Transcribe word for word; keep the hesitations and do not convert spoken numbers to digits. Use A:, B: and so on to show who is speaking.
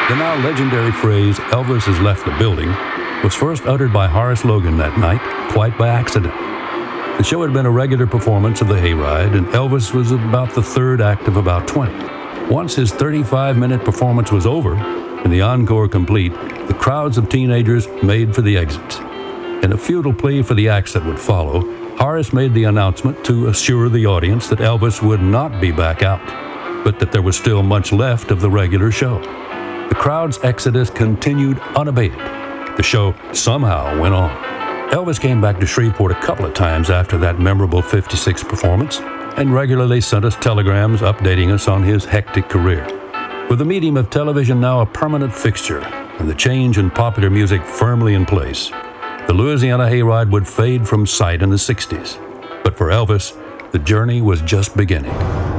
A: The now legendary phrase, "Elvis has left the building," was first uttered by Horace Logan that night, quite by accident. The show had been a regular performance of the Hayride, and Elvis was about the third act of about twenty. Once his thirty-five minute performance was over, and the encore complete, the crowds of teenagers made for the exits. In a futile plea for the acts that would follow, Horace made the announcement to assure the audience that Elvis would not be back out, but that there was still much left of the regular show. The crowd's exodus continued unabated. The show somehow went on. Elvis came back to Shreveport a couple of times after that memorable fifty-six performance and regularly sent us telegrams updating us on his hectic career. With the medium of television now a permanent fixture and the change in popular music firmly in place, the Louisiana Hayride would fade from sight in the sixties. But for Elvis, the journey was just beginning.